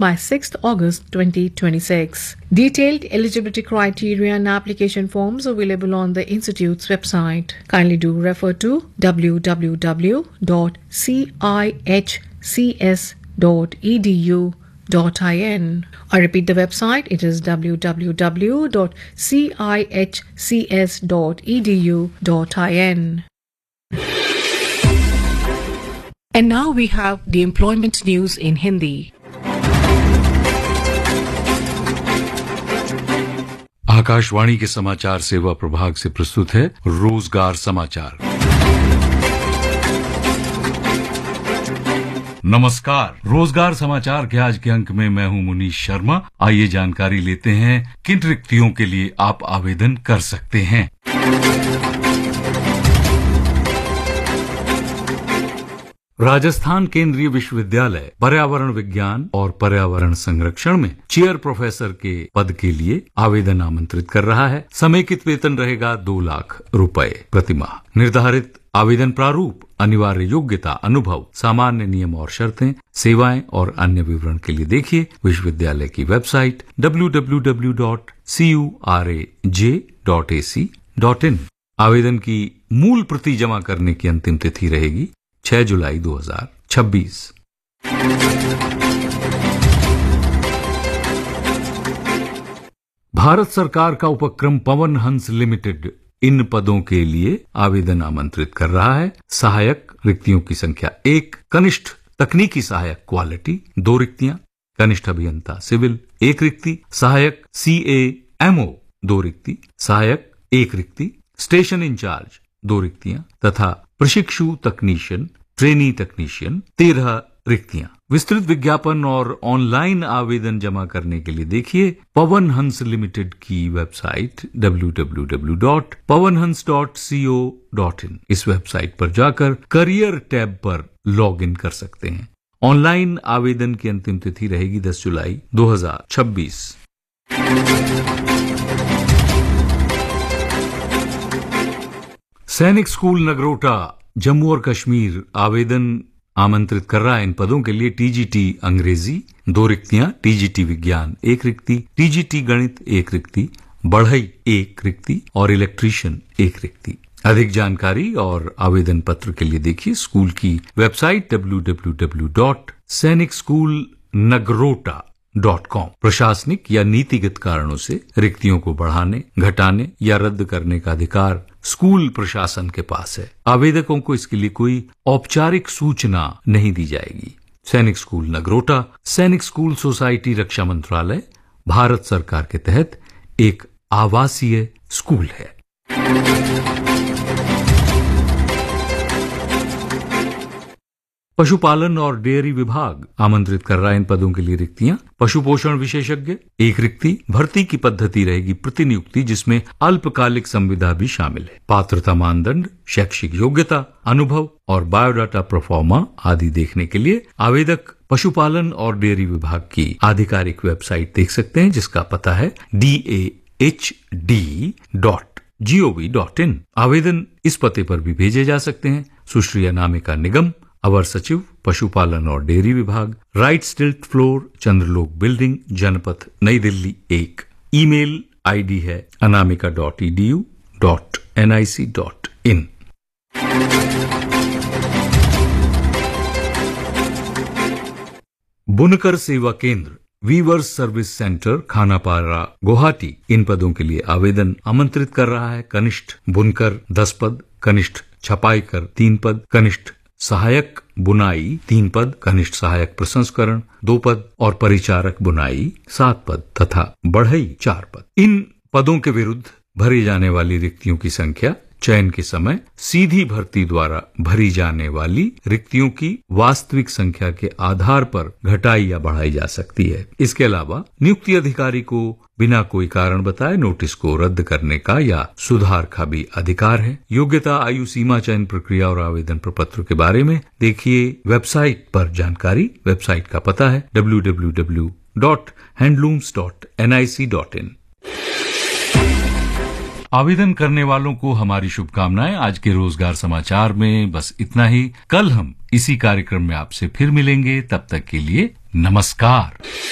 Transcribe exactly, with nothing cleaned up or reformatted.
by sixth August twenty twenty-six. Detailed eligibility criteria and application forms available on the Institute's website. Kindly do refer to w w w dot cichcs dot e d u dot in. I repeat the website, it is w w w dot cichcs dot e d u dot in. And now we have the employment news in Hindi. Akashvani के समाचार सेवा प्रभाग से प्रस्तुत है रोजगार समाचार। नमस्कार, रोजगार समाचार के आज के अंक में मैं हूं मुनीश शर्मा। आइए जानकारी लेते हैं किन रिक्तियों के लिए आप आवेदन कर सकते हैं। राजस्थान केंद्रीय विश्वविद्यालय पर्यावरण विज्ञान और पर्यावरण संरक्षण में चेयर प्रोफेसर के पद के लिए आवेदन आमंत्रित कर रहा है। समेकित वेतन रहेगा दो लाख रुपए प्रतिमाह। निर्धारित आवेदन प्रारूप, अनिवार्य योग्यता, अनुभव, सामान्य नियम और शर्तें, सेवाएं और अन्य विवरण के लिए देखिए विश्वविद्यालय की website W W W dot C you R A J dot A C dot in. आवेदन की मूल प्रति जमा करने की अंतिम तिथि रहेगी छह जुलाई दो हजार छब्बीस। भारत सरकार का उपक्रम पवन हंस लिमिटेड इन पदों के लिए आवेदन आमंत्रित कर रहा है। सहायक रिक्तियों की संख्या एक, कनिष्ठ तकनीकी सहायक क्वालिटी दो रिक्तियां, कनिष्ठ अभियंता सिविल एक रिक्ति, सहायक सी ए एम ओ दो रिक्ति, सहायक एक रिक्ति, स्टेशन इंचार्ज दो रिक्तियां तथा प्रशिक्षु तकनीशियन ट्रेनी तकनीशियन तेरह रिक्तियां। विस्तृत विज्ञापन और ऑनलाइन आवेदन जमा करने के लिए देखिए पवन हंस लिमिटेड की website W W W dot Pawan Hans dot C O dot in. इस वेबसाइट पर जाकर करियर टैब पर लॉग इन कर सकते हैं। ऑनलाइन आवेदन की अंतिम तिथि रहेगी दस जुलाई दो हजार छब्बीस। सैनिक स्कूल नगरोटा जम्मू और कश्मीर आवेदन आमंत्रित कर रहा है। इन पदों के लिए टीजीटी अंग्रेजी दो रिक्तियां, टीजीटी विज्ञान एक रिक्ति, टीजीटी गणित एक रिक्ति, बढ़ई एक रिक्ति और इलेक्ट्रीशियन एक रिक्ति। अधिक जानकारी और आवेदन पत्र के लिए देखिए स्कूल की website W W W dot सैनिक स्कूल नगरोटा डॉट कॉम। प्रशासनिक या नीतिगत कारणों से रिक्तियों को बढ़ाने, घटाने या रद्द करने का अधिकार स्कूल प्रशासन के पास है। आवेदकों को इसके लिए कोई औपचारिक सूचना नहीं दी जाएगी। सैनिक स्कूल नगरोटा सैनिक स्कूल सोसाइटी रक्षा मंत्रालय भारत सरकार के तहत एक आवासीय स्कूल है। पशुपालन और डेयरी विभाग आमंत्रित कर रहा है इन पदों के लिए रिक्तियां। पशु पोषण विशेषज्ञ एक रिक्ति। भर्ती की पद्धति रहेगी प्रतिनियुक्ति जिसमें अल्पकालिक संविदा भी शामिल है। पात्रता मानदंड, शैक्षिक योग्यता, अनुभव और बायोडाटा प्रोफॉर्मा आदि देखने के लिए आवेदक पशुपालन और डेयरी विभाग की आधिकारिक वेबसाइट देख सकते हैं जिसका पता है D A H D dot G O V dot in. आवेदन इस पते पर भी भेजे जा सकते हैं। सुश्री अनामिका निगम, अवर सचिव पशुपालन और डेयरी विभाग, राइट स्टिल्ट फ्लोर, चंद्रलोक बिल्डिंग, जनपथ नई दिल्ली एक। ईमेल आईडी है Anamika dot E D U dot N I C dot in. बुनकर सेवा केंद्र viewers service centre Khanapara Guwahati इन पदों के लिए आवेदन आमंत्रित कर रहा है। कनिष्ठ बुनकर दस पद, कनिष्ठ छपाईकर तीन पद, कनिष्ठ सहायक बुनाई तीन पद, कनिष्ठ सहायक प्रसंस्करण दो पद और परिचारक बुनाई सात पद तथा बढ़ई चार पद। इन पदों के विरुद्ध भरी जाने वाली रिक्तियों की संख्या चयन के समय सीधी भर्ती द्वारा भरी जाने वाली रिक्तियों की वास्तविक संख्या के आधार पर घटाई या बढ़ाई जा सकती है। इसके अलावा नियुक्ति अधिकारी को बिना कोई कारण बताए नोटिस को रद्द करने का या सुधार का भी अधिकार है। योग्यता, आयु सीमा, चयन प्रक्रिया और आवेदन प्रपत्र के बारे में देखिए वेबसाइट पर जानकारी। वेबसाइट का पता है W W W dot handlooms dot N I C dot in. आवेदन करने वालों को हमारी शुभकामनाएं। आज के रोजगार समाचार में बस इतना ही। कल हम इसी कार्यक्रम में आपसे फिर मिलेंगे। तब तक के लिए नमस्कार।